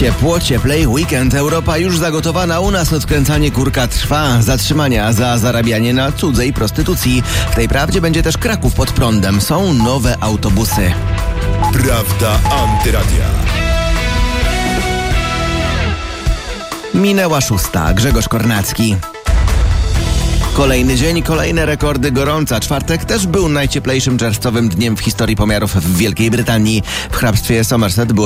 Ciepło, cieplej, weekend. Europa już zagotowana, u nas odkręcanie kurka trwa. Zatrzymania za zarabianie na cudzej prostytucji. W tej prawdzie będzie też Kraków pod prądem. Są nowe autobusy. Prawda Antyradia. Minęła 6. Grzegorz Kornacki. Kolejny dzień, kolejne rekordy gorąca. Czwartek też był najcieplejszym czerwcowym dniem w historii pomiarów w Wielkiej Brytanii. W hrabstwie Somerset było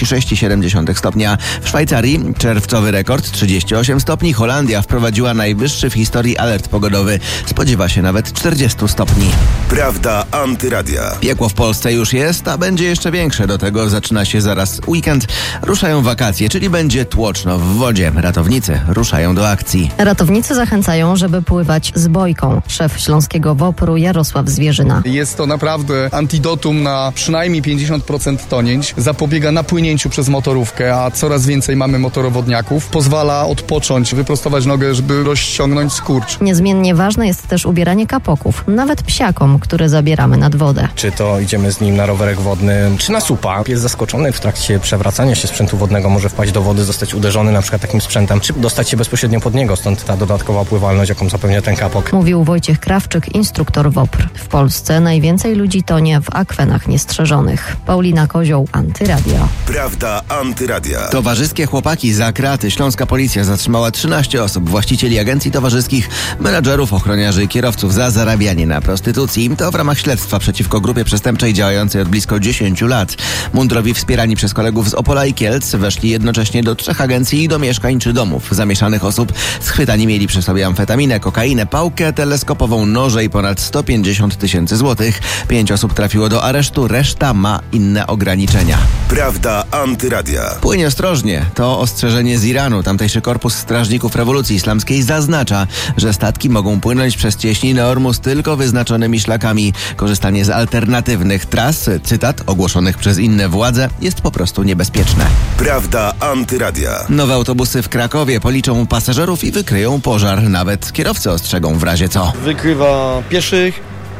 36,7 stopnia. W Szwajcarii czerwcowy rekord 38 stopni. Holandia wprowadziła najwyższy w historii alert pogodowy. Spodziewa się nawet 40 stopni. Prawda Antyradia. Piekło w Polsce już jest, a będzie jeszcze większe. Do tego zaczyna się zaraz weekend. Ruszają wakacje, czyli będzie tłoczno w wodzie. Ratownicy ruszają do akcji. Ratownicy zachęcają, żeby pływać z bojką. Szef śląskiego WOPR-u Jarosław Zwierzyna. Jest to naprawdę antidotum na przynajmniej 50% tonięć. Zapobiega napłynięciu przez motorówkę, a coraz więcej mamy motorowodniaków. Pozwala odpocząć, wyprostować nogę, żeby rozciągnąć skurcz. Niezmiennie ważne jest też ubieranie kapoków, nawet psiakom, które zabieramy nad wodę. Czy to idziemy z nim na rowerek wodny, czy na supa. Jest zaskoczony w trakcie przewracania się sprzętu wodnego, może wpaść do wody, zostać uderzony na przykład takim sprzętem, czy dostać się bezpośrednio pod niego, stąd ta dodatkowa pływalność, jaką zapewnia ten kapok. Mówił Wojciech Krawczyk, instruktor WOPR. W Polsce najwięcej ludzi tonie w akwenach niestrzeżonych. Paulina Kozioł, Antyradio. Prawda Antyradia. Towarzyskie chłopaki za kraty. Śląska policja zatrzymała 13 osób, właścicieli agencji towarzyskich, menadżerów, ochroniarzy i kierowców za zarabianie na prostytucji. To w ramach śledztwa przeciwko grupie przestępczej działającej od blisko 10 lat. Mundurowi wspierani przez kolegów z Opola i Kielc weszli jednocześnie do 3 agencji i do mieszkań czy domów zamieszanych osób. Schwytani mieli przy sobie amfetaminę, kokainę, pałkę teleskopową, noże i ponad 150 000 złotych. 5 osób trafiło do aresztu, reszta ma inne ograniczenia. Prawda Antyradia. Płyń ostrożnie. To ostrzeżenie z Iranu. Tamtejszy Korpus Strażników Rewolucji Islamskiej zaznacza, że statki mogą płynąć przez cieśninę Ormus tylko wyznaczonymi szlakami. Korzystanie z alternatywnych tras, cytat, ogłoszonych przez inne władze, jest po prostu niebezpieczne. Prawda Antyradia. Nowe autobusy w Krakowie policzą pasażerów i wykryją pożar. Nawet kierowcy ostrzegą w razie co. Wykrywa pieszych,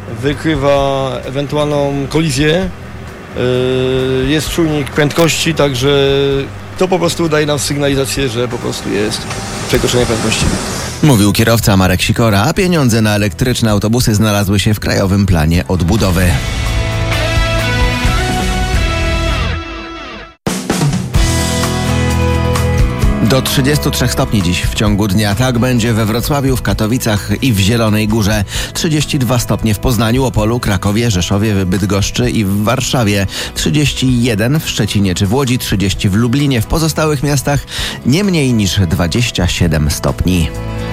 wykrywa ewentualną kolizję. Jest czujnik prędkości, także to po prostu daje nam sygnalizację, że po prostu jest przekroczenie prędkości. Mówił kierowca Marek Sikora, a pieniądze na elektryczne autobusy znalazły się w Krajowym Planie Odbudowy. Do 33 stopni dziś w ciągu dnia. Tak będzie we Wrocławiu, w Katowicach i w Zielonej Górze. 32 stopnie w Poznaniu, Opolu, Krakowie, Rzeszowie, Bydgoszczy i w Warszawie. 31 w Szczecinie czy w Łodzi, 30 w Lublinie. W pozostałych miastach nie mniej niż 27 stopni.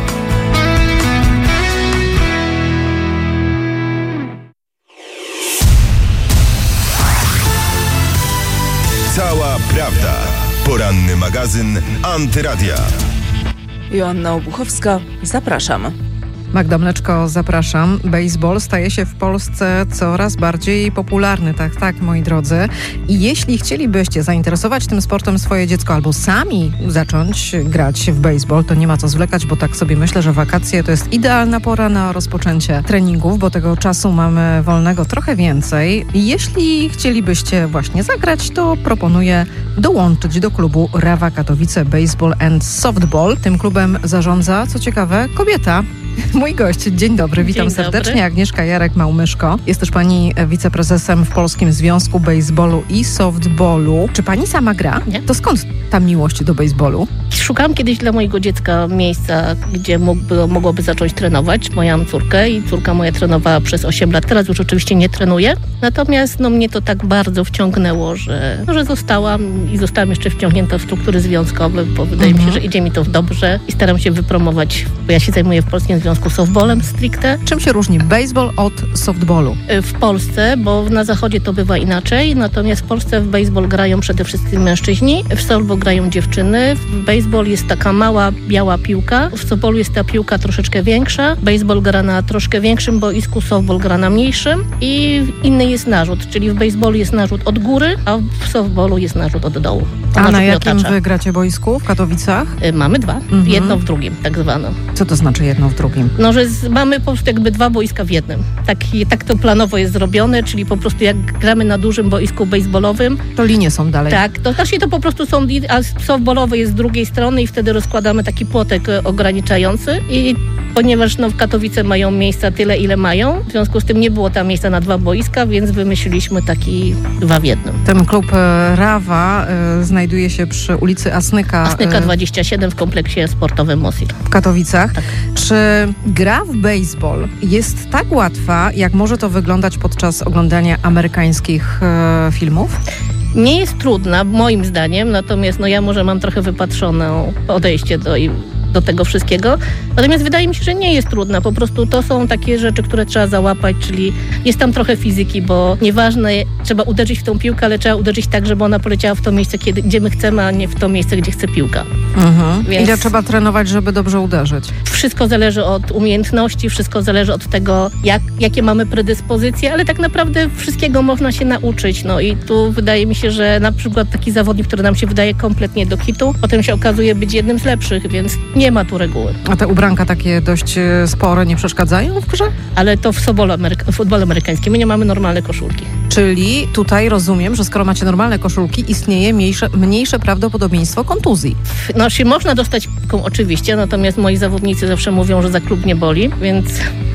Cała prawda. Poranny magazyn Antyradia. Joanna Obuchowska, zapraszam. Magda Mleczko, zapraszam. Baseball staje się w Polsce coraz bardziej popularny, tak, moi drodzy. I jeśli chcielibyście zainteresować tym sportem swoje dziecko albo sami zacząć grać w baseball, to nie ma co zwlekać, bo tak sobie myślę, że wakacje to jest idealna pora na rozpoczęcie treningów, bo tego czasu mamy wolnego trochę więcej. I jeśli chcielibyście właśnie zagrać, to proponuję dołączyć do klubu Rawa Katowice Baseball and Softball. Tym klubem zarządza, co ciekawe, kobieta. Mój gość, dzień dobry, witam serdecznie. Agnieszka Jarek-Małmyszko. Jest też pani wiceprezesem w Polskim Związku Baseballu i Softballu. Czy pani sama gra? Nie. To skąd ta miłość do baseballu? Szukałam kiedyś dla mojego dziecka miejsca, gdzie mogłoby zacząć trenować. Mam córkę i córka moja trenowała przez 8 lat. Teraz już oczywiście nie trenuje. Natomiast mnie to tak bardzo wciągnęło, że zostałam i zostałam jeszcze wciągnięta w struktury związkowe, bo wydaje mi się, że idzie mi to dobrze i staram się wypromować, bo ja się zajmuję w Polskim Związku softballem stricte. Czym się różni baseball od softballu? W Polsce, bo na zachodzie to bywa inaczej, natomiast w Polsce w baseball grają przede wszystkim mężczyźni, w softball grają dziewczyny. W baseball baseball jest taka mała, biała piłka. W softballu jest ta piłka troszeczkę większa. Baseball gra na troszkę większym boisku, softball gra na mniejszym i inny jest narzut, czyli w baseballu jest narzut od góry, a w softballu jest narzut od dołu. A na jakim wy gracie boisku? W Katowicach? Mamy dwa. Jedno w drugim, tak zwane. Co to znaczy jedno w drugim? No, że mamy po prostu jakby dwa boiska w jednym. Tak to planowo jest zrobione, czyli po prostu jak gramy na dużym boisku baseballowym. To linie są dalej. Tak, to znaczy to po prostu są, a softballowe jest z drugiej strony i wtedy rozkładamy taki płotek ograniczający i ponieważ w Katowice mają miejsca tyle, ile mają, w związku z tym nie było tam miejsca na dwa boiska, więc wymyśliliśmy taki dwa w jednym. Ten klub Rawa znajduje się przy ulicy Asnyka 27 w kompleksie sportowym Mosil. W Katowicach. Tak. Czy gra w baseball jest tak łatwa, jak może to wyglądać podczas oglądania amerykańskich filmów? Nie jest trudna, moim zdaniem, natomiast ja może mam trochę wypatrzone podejście do tego wszystkiego. Natomiast wydaje mi się, że nie jest trudna. Po prostu to są takie rzeczy, które trzeba załapać, czyli jest tam trochę fizyki, bo nieważne, trzeba uderzyć w tą piłkę, ale trzeba uderzyć tak, żeby ona poleciała w to miejsce, gdzie my chcemy, a nie w to miejsce, gdzie chce piłka. Więc ile trzeba trenować, żeby dobrze uderzyć? Wszystko zależy od umiejętności, wszystko zależy od tego, jakie mamy predyspozycje, ale tak naprawdę wszystkiego można się nauczyć. I tu wydaje mi się, że na przykład taki zawodnik, który nam się wydaje kompletnie do kitu, potem się okazuje być jednym z lepszych, więc nie ma tu reguły. A te ubranka takie dość spore nie przeszkadzają w grze? Ale to w futbolu amerykańskim. My nie mamy normalne koszulki. Czyli tutaj rozumiem, że skoro macie normalne koszulki, istnieje mniejsze prawdopodobieństwo kontuzji. Można dostać piłką oczywiście, natomiast moi zawodnicy zawsze mówią, że za klub nie boli, więc...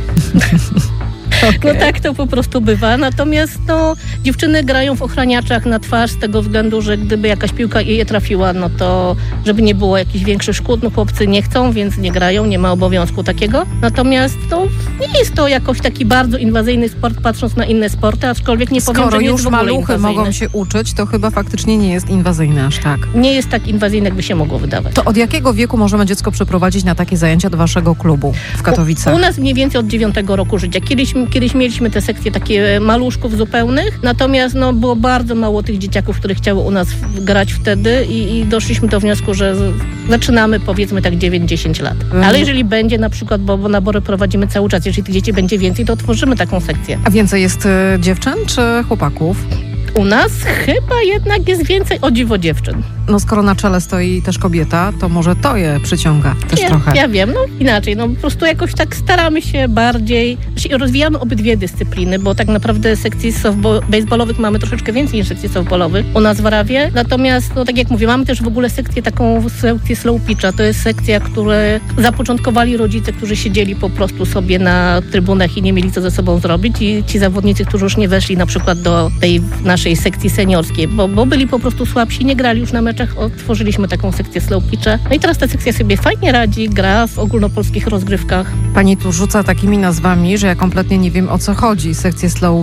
Okay. Tak to po prostu bywa. Natomiast dziewczyny grają w ochraniaczach na twarz z tego względu, że gdyby jakaś piłka je trafiła, to żeby nie było jakichś większych szkód, chłopcy nie chcą, więc nie grają, nie ma obowiązku takiego. Natomiast nie jest to jakoś taki bardzo inwazyjny sport, patrząc na inne sporty, aczkolwiek nie powiem, że nie jest w ogóle inwazyjny. Skoro już maluchy mogą się uczyć, to chyba faktycznie nie jest inwazyjny aż tak. Nie jest tak inwazyjny, jakby się mogło wydawać. To od jakiego wieku możemy dziecko przeprowadzić na takie zajęcia do waszego klubu w Katowicach? U nas mniej więcej od 9 roku życia. Kiedyś mieliśmy te sekcje takie maluszków zupełnych, natomiast było bardzo mało tych dzieciaków, które chciały u nas grać wtedy i doszliśmy do wniosku, że zaczynamy powiedzmy tak 9-10 lat. Ale jeżeli będzie na przykład, bo nabory prowadzimy cały czas, jeżeli tych dzieci będzie więcej, to otworzymy taką sekcję. A więcej jest dziewczyn czy chłopaków? U nas chyba jednak jest więcej, o dziwo, dziewczyn. Skoro na czele stoi też kobieta, to może to je przyciąga też trochę. Ja wiem, inaczej. Po prostu jakoś tak staramy się bardziej, rozwijamy obydwie dyscypliny, bo tak naprawdę sekcji baseballowych mamy troszeczkę więcej niż sekcji softballowych u nas w Rawie. Natomiast, tak jak mówię, mamy też w ogóle sekcję slow pitcha. To jest sekcja, którą zapoczątkowali rodzice, którzy siedzieli po prostu sobie na trybunach i nie mieli co ze sobą zrobić i ci zawodnicy, którzy już nie weszli na przykład do tej naszej sekcji seniorskiej, bo byli po prostu słabsi, nie grali już na meczach, otworzyliśmy taką sekcję slow pitcha. I teraz ta sekcja sobie fajnie radzi, gra w ogólnopolskich rozgrywkach. Pani tu rzuca takimi nazwami, że ja kompletnie nie wiem, o co chodzi. Sekcje slow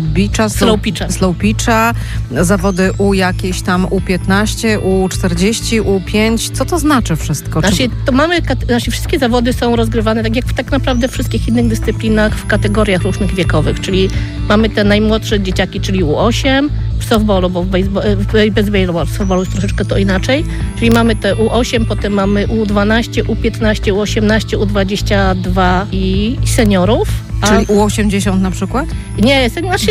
pitcha, zawody U jakieś tam U15, U40, U5. Co to znaczy wszystko? Wszystkie zawody są rozgrywane tak jak w tak naprawdę wszystkich innych dyscyplinach w kategoriach różnych wiekowych, czyli mamy te najmłodsze dzieciaki, czyli U8, w softballu, bo w softballu jest troszeczkę to inaczej, czyli mamy te U8, potem mamy U12, U15, U18, U22 i seniorów. Czyli U80 na przykład? Nie,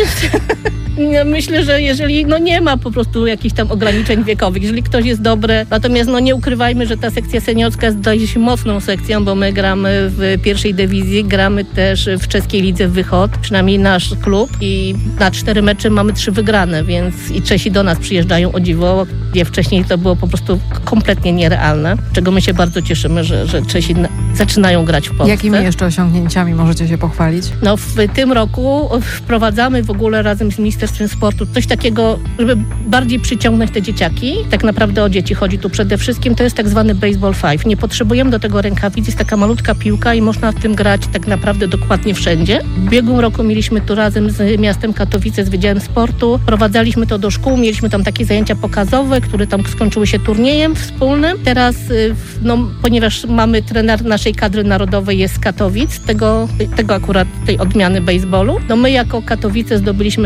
myślę, że jeżeli nie ma po prostu jakichś tam ograniczeń wiekowych, jeżeli ktoś jest dobry, natomiast nie ukrywajmy, że ta sekcja seniorska jest dość mocną sekcją, bo my gramy w pierwszej dywizji, gramy też w czeskiej lidze Wychod, przynajmniej nasz klub i na 4 mecze mamy 3 wygrane, więc i Czesi do nas przyjeżdżają o dziwo, gdzie wcześniej to było po prostu kompletnie nierealne, czego my się bardzo cieszymy, że Czesi zaczynają grać w Polsce. Jakimi jeszcze osiągnięciami możecie się pochwalić? W tym roku wprowadzamy w ogóle razem z Ministerstwem Sportu coś takiego, żeby bardziej przyciągnąć te dzieciaki. Tak naprawdę o dzieci chodzi tu przede wszystkim. To jest tak zwany baseball 5. Nie potrzebujemy do tego rękawic. Jest taka malutka piłka i można w tym grać tak naprawdę dokładnie wszędzie. W ubiegłym roku mieliśmy tu razem z miastem Katowice, z Wydziałem Sportu. Prowadzaliśmy to do szkół. Mieliśmy tam takie zajęcia pokazowe, które tam skończyły się turniejem wspólnym. Teraz, ponieważ mamy trener naszej kadry narodowej jest z Katowic, tego akurat tej odmiany baseballu. My jako Katowice zdobyliśmy w tym roku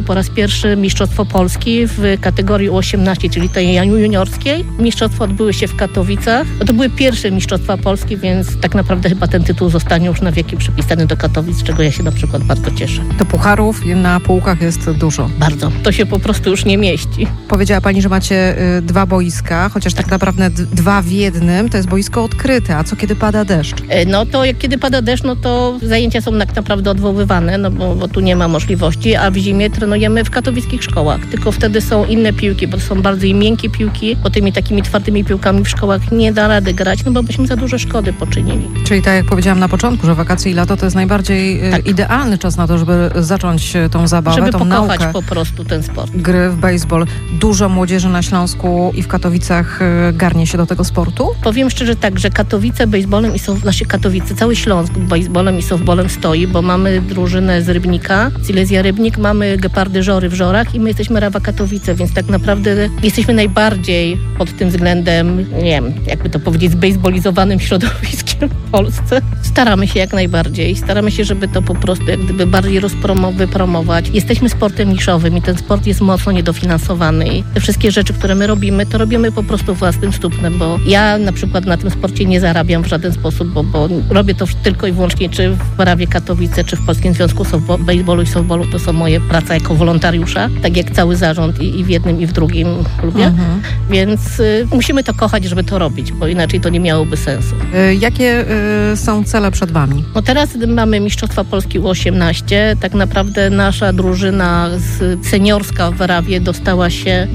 po raz pierwszy Mistrzostwo Polski w kategorii U18, czyli tej juniorskiej. Mistrzostwa odbyły się w Katowicach. To były pierwsze Mistrzostwa Polski, więc tak naprawdę chyba ten tytuł zostanie już na wieki przypisany do Katowic, z czego ja się na przykład bardzo cieszę. To pucharów na półkach jest dużo. Bardzo. To się po prostu już nie mieści. Powiedziała pani, że macie 2 boiska, chociaż tak naprawdę 2 w jednym. To jest boisko odkryte. A co kiedy pada deszcz? No to jak kiedy pada deszcz, no to zajęcia są tak naprawdę odwoływane, no bo tu nie ma możliwości, a w zimie trenujemy w katowickich szkołach. Tylko wtedy są inne piłki, bo to są bardzo miękkie piłki, bo tymi takimi twardymi piłkami w szkołach nie da rady grać, no bo byśmy za dużo szkody poczynili. Czyli tak jak powiedziałam na początku, że wakacje i lato to jest najbardziej idealny czas na to, żeby zacząć tą zabawę, żeby tą pokochać naukę. po prostu ten sport. Gry w baseball. Dużo młodzieży na Śląsku i w Katowicach garnie się do tego sportu? Powiem szczerze tak, że Katowice baseballem Katowice, cały Śląsk baseballem i softballem stoi, bo mamy drużynę z Rybnika, Silesia Rybnik, mamy Gepardy Żory w Żorach i my jesteśmy Rawa Katowice, więc tak naprawdę jesteśmy najbardziej pod tym względem, nie wiem, jakby to powiedzieć, zbejsbolizowanym środowiskiem w Polsce. Staramy się jak najbardziej. Staramy się, żeby to po prostu jak gdyby bardziej wypromować. Jesteśmy sportem niszowym i ten sport jest mocno niedofinansowany i te wszystkie rzeczy, które my robimy, to robimy po prostu własnym stupnem, bo ja na przykład na tym sporcie nie zarabiam w żaden sposób, bo robię to tylko i wyłącznie czy w Rawie Katowice, czy w Polskim Związku Baseballu i Softballu. To są moje praca jako wolontariusza, tak jak cały zarząd i w jednym i w drugim klubie. Więc musimy to kochać, żeby to robić, bo inaczej to nie miałoby sensu. Jakie są cele przed wami? No teraz mamy Mistrzostwa Polski U18. Tak naprawdę nasza drużyna seniorska w Rawie dostała się,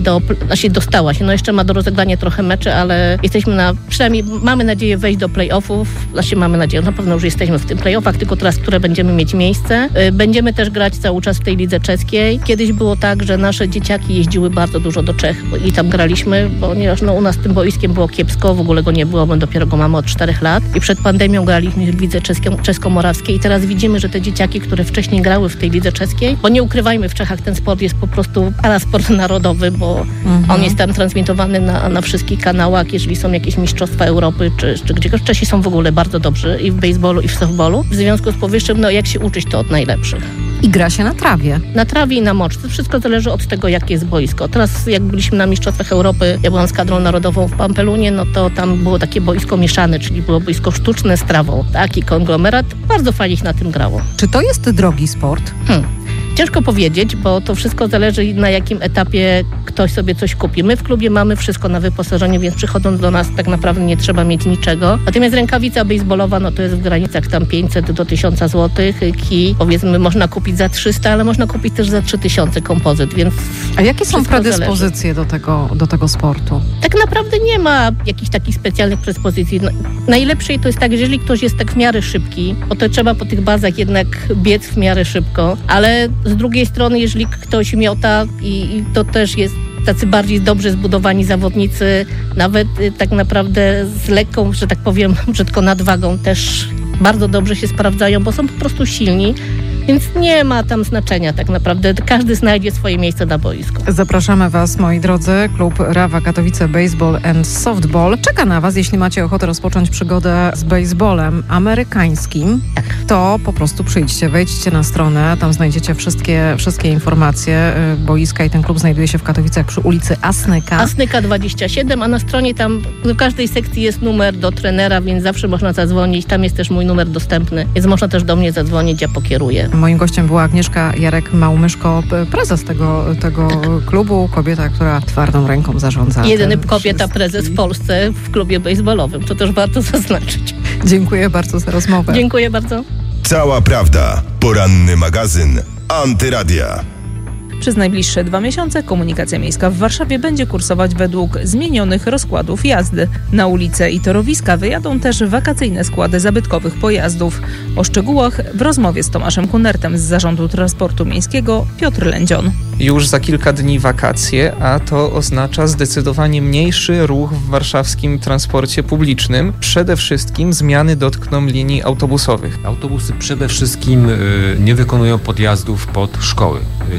no jeszcze ma do rozegrania trochę meczy, ale jesteśmy przynajmniej mamy nadzieję wejść do play-offów. Mamy nadzieję, na pewno już jesteśmy w tym play-offach, tylko teraz, które będziemy mieć miejsce. Będziemy też grać cały czas w tej lidze czeskiej. Kiedyś było tak, że nasze dzieciaki jeździły bardzo dużo do Czech i tam graliśmy, ponieważ u nas tym boiskiem było kiepsko, w ogóle go nie było, my dopiero go mamy od 4 lat i przed pandemią graliśmy w lidze czesko-morawskiej i teraz widzimy, że te dzieciaki, które wcześniej grały w tej lidze czeskiej, bo nie ukrywajmy, w Czechach ten sport jest po prostu parasport narodowy, bo on jest tam transmitowany na wszystkich kanałach, jeżeli są jakieś mistrzostwa Europy, czy gdzie Czesi są w ogóle bardzo dobrzy i w baseballu, i w softballu. W związku z powyższym, jak się uczyć, to od najlepszych. I gra się na trawie. Na trawie i na moczce. Wszystko zależy od tego, jakie jest boisko. Teraz jak byliśmy na Mistrzostwach Europy, ja byłam z kadrą narodową w Pampelunie, no to tam było takie boisko mieszane, czyli było boisko sztuczne z trawą. Taki konglomerat. Bardzo fajnie się na tym grało. Czy to jest drogi sport? Ciężko powiedzieć, bo to wszystko zależy, na jakim etapie ktoś sobie coś kupi. My w klubie mamy wszystko na wyposażeniu, więc przychodząc do nas tak naprawdę nie trzeba mieć niczego. Natomiast rękawica baseballowa, no to jest w granicach tam 500 do 1000 zł. Kij, powiedzmy, można kupić za 300, ale można kupić też za 3000 kompozyt, więc... A jakie są predyspozycje do tego sportu? Tak naprawdę nie ma jakichś takich specjalnych predyspozycji. Najlepszej to jest tak, jeżeli ktoś jest tak w miarę szybki, bo to trzeba po tych bazach jednak biec w miarę szybko, ale z drugiej strony, jeżeli ktoś miota i to też jest tacy bardziej dobrze zbudowani zawodnicy, nawet tak naprawdę z lekką, że tak powiem, brzydko nadwagą też bardzo dobrze się sprawdzają, bo są po prostu silni. Więc nie ma tam znaczenia tak naprawdę. Każdy znajdzie swoje miejsce na boisku. Zapraszamy Was, moi drodzy. Klub Rawa Katowice Baseball and Softball czeka na Was, jeśli macie ochotę rozpocząć przygodę z baseballem amerykańskim. To po prostu przyjdźcie, wejdźcie na stronę, tam znajdziecie wszystkie informacje. Boiska i ten klub znajduje się w Katowicach przy ulicy Asnyka. Asnyka 27, a na stronie tam do każdej sekcji jest numer do trenera, więc zawsze można zadzwonić. Tam jest też mój numer dostępny, więc można też do mnie zadzwonić, ja pokieruję. Moim gościem była Agnieszka Jarek-Małmyszko, prezes tego klubu, kobieta, która twardą ręką zarządza. Jedyny kobieta prezes w Polsce w klubie baseballowym, to też warto zaznaczyć. Dziękuję bardzo za rozmowę. Dziękuję bardzo. Cała prawda. Poranny magazyn Antyradia. Przez najbliższe 2 miesiące komunikacja miejska w Warszawie będzie kursować według zmienionych rozkładów jazdy. Na ulice i torowiska wyjadą też wakacyjne składy zabytkowych pojazdów. O szczegółach w rozmowie z Tomaszem Kunertem z Zarządu Transportu Miejskiego Piotr Lędzion. Już za kilka dni wakacje, a to oznacza zdecydowanie mniejszy ruch w warszawskim transporcie publicznym. Przede wszystkim zmiany dotkną linii autobusowych. Autobusy przede wszystkim nie wykonują podjazdów pod szkoły. Część linii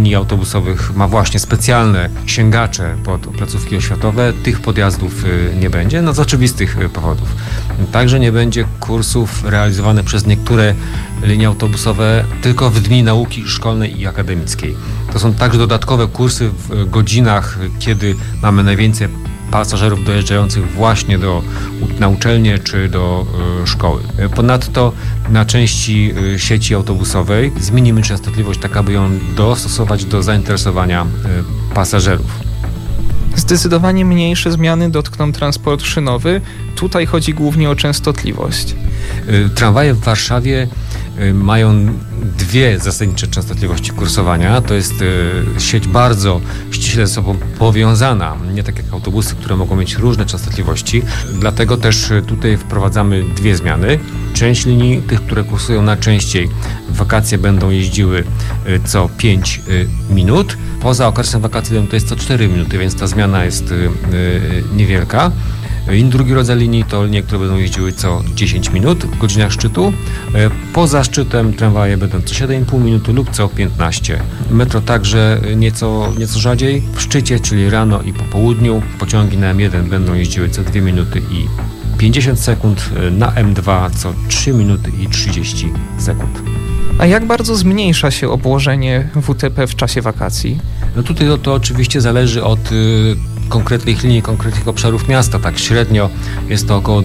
linii autobusowych ma właśnie specjalne sięgacze pod placówki oświatowe, tych podjazdów nie będzie, z oczywistych powodów. Także nie będzie kursów realizowanych przez niektóre linie autobusowe tylko w dni nauki szkolnej i akademickiej. To są także dodatkowe kursy w godzinach, kiedy mamy najwięcej pasażerów dojeżdżających właśnie na uczelnię czy do szkoły. Ponadto na części sieci autobusowej zmienimy częstotliwość tak, aby ją dostosować do zainteresowania pasażerów. Zdecydowanie mniejsze zmiany dotkną transport szynowy. Tutaj chodzi głównie o częstotliwość. Tramwaje w Warszawie mają dwie zasadnicze częstotliwości kursowania. To jest sieć bardzo ściśle ze sobą powiązana, nie tak jak autobusy, które mogą mieć różne częstotliwości. Dlatego też tutaj wprowadzamy dwie zmiany. Część linii, tych, które kursują najczęściej w wakacje, będą jeździły co 5 minut. Poza okresem wakacyjnym to jest co 4 minuty, więc ta zmiana jest niewielka. I drugi rodzaj linii to linie, które będą jeździły co 10 minut w godzinach szczytu. Poza szczytem tramwaje będą co 7,5 minuty lub co 15. Metro także nieco rzadziej. W szczycie, czyli rano i po południu, pociągi na M1 będą jeździły co 2 minuty i 50 sekund, na M2 co 3 minuty i 30 sekund. A jak bardzo zmniejsza się obłożenie WTP w czasie wakacji? Tutaj to oczywiście zależy od konkretnych linii, konkretnych obszarów miasta. Tak średnio jest to około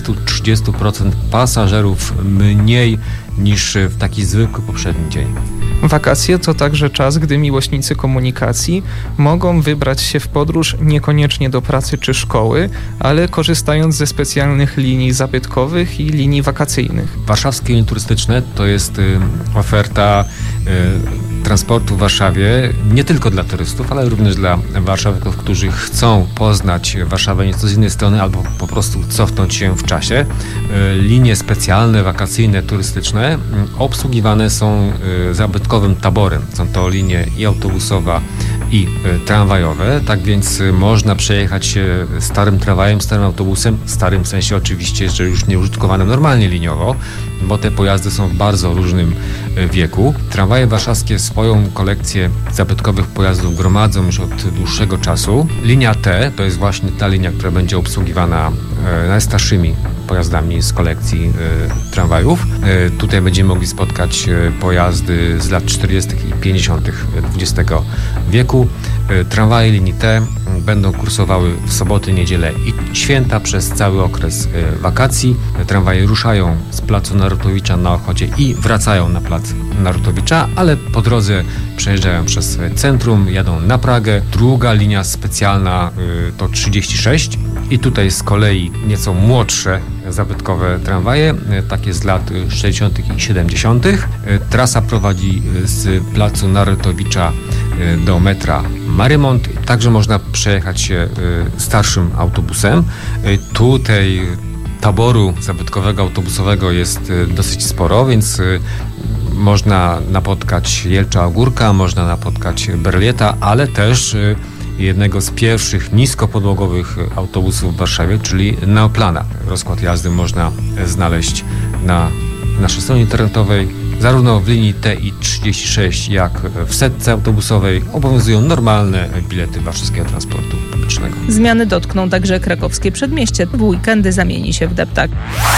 20-30% pasażerów mniej niż w taki zwykły poprzedni dzień. Wakacje to także czas, gdy miłośnicy komunikacji mogą wybrać się w podróż niekoniecznie do pracy czy szkoły, ale korzystając ze specjalnych linii zabytkowych i linii wakacyjnych. Warszawskie linie turystyczne to jest oferta transportu w Warszawie nie tylko dla turystów, ale również dla warszawiaków, którzy chcą poznać Warszawę nieco z innej strony albo po prostu cofnąć się w czasie. Linie specjalne, wakacyjne, turystyczne obsługiwane są zabytkowym taborem. Są to linie i autobusowa, i tramwajowe, tak więc można przejechać się starym tramwajem, starym autobusem, starym w sensie oczywiście, że już nieużytkowane normalnie liniowo, bo te pojazdy są w bardzo różnym wieku. Tramwaje warszawskie swoją kolekcję zabytkowych pojazdów gromadzą już od dłuższego czasu. Linia T to jest właśnie ta linia, która będzie obsługiwana najstarszymi pojazdami z kolekcji tramwajów. Tutaj będziemy mogli spotkać pojazdy z lat 40. i 50. XX wieku. Tramwaje linii T będą kursowały w soboty, niedzielę i święta przez cały okres wakacji. Tramwaje ruszają z placu Narutowicza na Ochocie i wracają na plac Narutowicza, ale po drodze przejeżdżają przez centrum, jadą na Pragę. Druga linia specjalna to 36 i tutaj z kolei nieco młodsze zabytkowe tramwaje, takie z lat 60. i 70. Trasa prowadzi z placu Narutowicza do metra Marymont. Także można przejechać się starszym autobusem. Tutaj taboru zabytkowego autobusowego jest dosyć sporo, więc można napotkać Jelcza Ogórka, można napotkać Berlieta, ale też jednego z pierwszych niskopodłogowych autobusów w Warszawie, czyli Neoplana. Rozkład jazdy można znaleźć na naszej stronie internetowej. Zarówno w linii T i 36, jak w setce autobusowej obowiązują normalne bilety warszawskiego transportu publicznego. Zmiany dotkną także krakowskie przedmieście. W weekendy zamieni się w deptak.